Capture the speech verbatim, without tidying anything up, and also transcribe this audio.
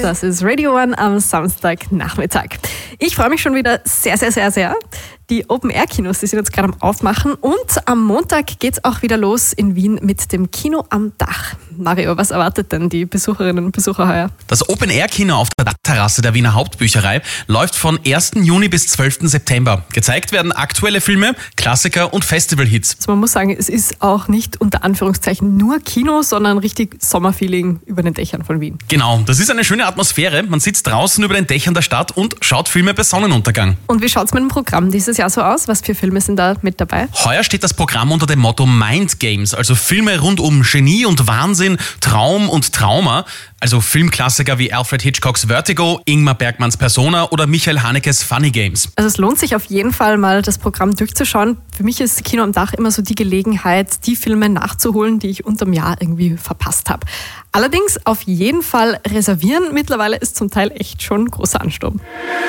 Das ist Radio One am Samstagnachmittag. Ich freue mich schon wieder sehr, sehr, sehr, sehr. Die Open-Air-Kinos, die sind jetzt gerade am Aufmachen und am Montag geht es auch wieder los in Wien mit dem Kino am Dach. Mario, was erwartet denn die Besucherinnen und Besucher heuer? Das Open-Air-Kino auf der Dachterrasse der Wiener Hauptbücherei läuft von ersten Juni bis zwölften September. Gezeigt werden aktuelle Filme, Klassiker und Festival-Hits. Also man muss sagen, es ist auch nicht unter Anführungszeichen nur Kino, sondern richtig Sommerfeeling über den Dächern von Wien. Genau, das ist eine schöne Atmosphäre. Man sitzt draußen über den Dächern der Stadt und schaut Filme bei Sonnenuntergang. Und wie schaut es mit dem Programm dieses Jahr so aus? Was für Filme sind da mit dabei? Heuer steht das Programm unter dem Motto Mind Games, also Filme rund um Genie und Wahnsinn, Traum und Trauma. Also Filmklassiker wie Alfred Hitchcocks Vertigo, Ingmar Bergmanns Persona oder Michael Hanekes Funny Games. Also es lohnt sich auf jeden Fall mal, das Programm durchzuschauen. Für mich ist Kino am Dach immer so die Gelegenheit, die Filme nachzuholen, die ich unterm Jahr irgendwie verpasst habe. Allerdings auf jeden Fall reservieren. Mittlerweile ist zum Teil echt schon großer Ansturm.